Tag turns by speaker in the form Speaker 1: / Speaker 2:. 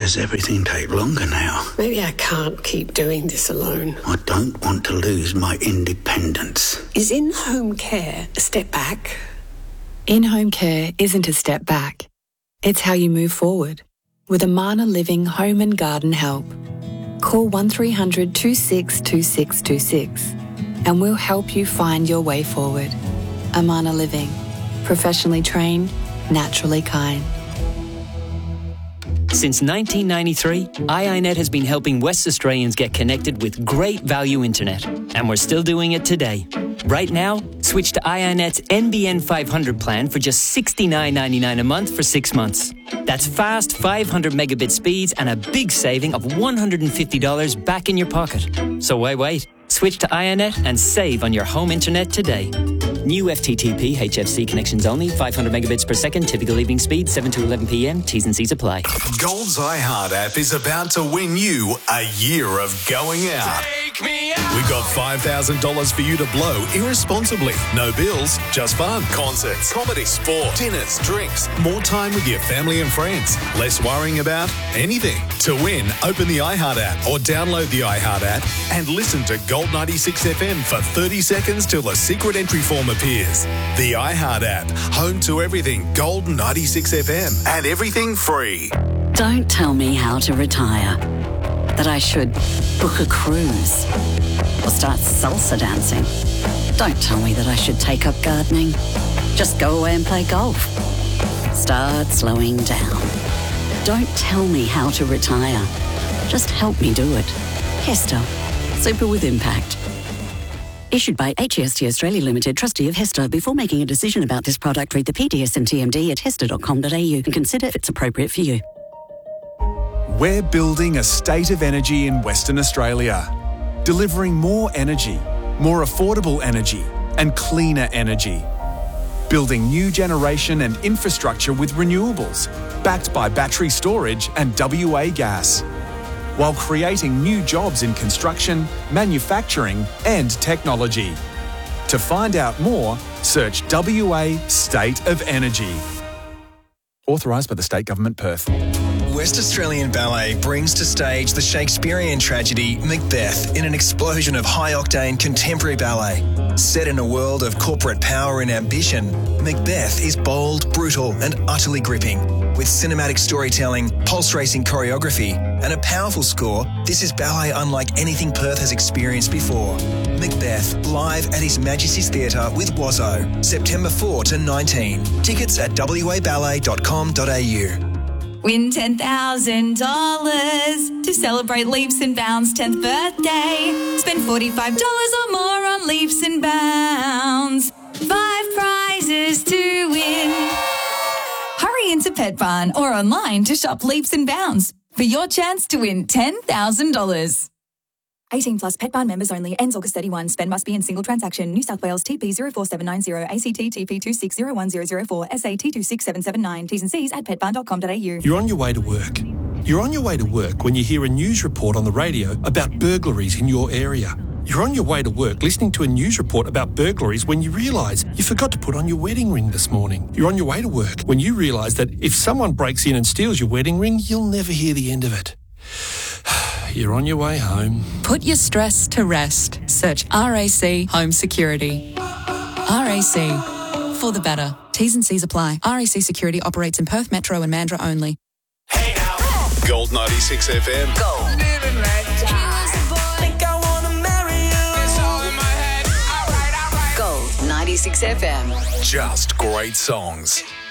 Speaker 1: does everything take longer now?
Speaker 2: Maybe I can't keep doing this alone.
Speaker 1: I don't want to lose my independence.
Speaker 2: Is in-home care a step back?
Speaker 3: In-home care isn't a step back. It's how you move forward. With Amana Living Home and Garden Help. Call 1300 26 2626 and we'll help you find your way forward. Amana Living. Professionally trained, naturally kind.
Speaker 4: Since 1993, iiNet has been helping West Australians get connected with great value internet. And we're still doing it today. Right now, switch to iiNet's NBN 500 plan for just $69.99 a month for 6 months. That's fast 500 megabit speeds and a big saving of $150 back in your pocket. So why wait? Switch to iiNet and save on your home internet today. New FTTP HFC connections only, 500 megabits per second, typical evening speed, 7 to 11 p.m. T's and C's apply.
Speaker 5: Gold's iHeart app is about to win you a year of going out.
Speaker 6: Take me out.
Speaker 5: We've got $5,000 for you to blow irresponsibly. No bills, just fun. Concerts, comedy, sport, dinners, drinks, more time with your family and friends. Less worrying about anything. To win, open the iHeart app or download the iHeart app and listen to Gold 96 FM for 30 seconds till the secret entry form appears. The iHeart app, home to everything Gold 96 FM and everything free.
Speaker 7: Don't tell me how to retire. That I should book a cruise or start salsa dancing. Don't tell me that I should take up gardening. Just go away and play golf. Start slowing down. Don't tell me how to retire. Just help me do it. Hester. Super with impact. Issued by HEST Australia Limited, trustee of Hester. Before making a decision about this product, read the PDS and TMD at hester.com.au and consider if it's appropriate for you.
Speaker 8: We're building a state of energy in Western Australia, delivering more energy, more affordable energy, and cleaner energy. Building new generation and infrastructure with renewables, backed by battery storage and WA gas, while creating new jobs in construction, manufacturing, and technology. To find out more, search WA State of Energy. Authorised by the State Government, Perth.
Speaker 9: West Australian Ballet brings to stage the Shakespearean tragedy Macbeth in an explosion of high-octane contemporary ballet. Set in a world of corporate power and ambition, Macbeth is bold, brutal and utterly gripping. With cinematic storytelling, pulse-racing choreography and a powerful score, this is ballet unlike anything Perth has experienced before. Macbeth, live at His Majesty's Theatre with Wazzo, September 4 to 19. Tickets at waballet.com.au.
Speaker 10: Win $10,000 to celebrate Leaps and Bounds' 10th birthday. Spend $45 or more on Leaps and Bounds. 5 prizes to win. Hurry into Pet Barn or online to shop Leaps and Bounds for your chance to win $10,000.
Speaker 11: 18 plus Pet Barn members only. Ends August 31. Spend must be in single transaction. New South Wales TP 04790 ACT TP 2601004 SA T26779. T's and C's at petbarn.com.au.
Speaker 12: You're on your way to work. You're on your way to work when you hear a news report on the radio about burglaries in your area. You're on your way to work listening to a news report about burglaries when you realise you forgot to put on your wedding ring this morning. You're on your way to work when you realise that if someone breaks in and steals your wedding ring, you'll never hear the end of it. You're on your way home.
Speaker 13: Put your stress to rest. Search RAC Home Security. RAC. For the better. T's and C's apply. RAC Security operates in Perth Metro and Mandurah only.
Speaker 5: Hey now. Gold 96 FM.
Speaker 6: Gold. Living right down. Think I wanna marry you. It's all in my head. All right.
Speaker 7: Gold 96 FM.
Speaker 5: Just great songs.